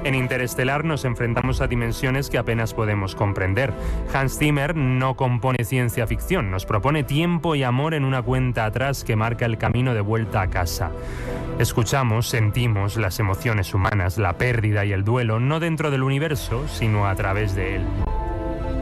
En Interestelar nos enfrentamos a dimensiones que apenas podemos comprender. Hans Zimmer no compone ciencia ficción, nos propone tiempo y amor en una cuenta atrás que marca el camino de vuelta a casa. Escuchamos, sentimos las emociones humanas, la pérdida y el duelo, no dentro del universo, sino a través de él.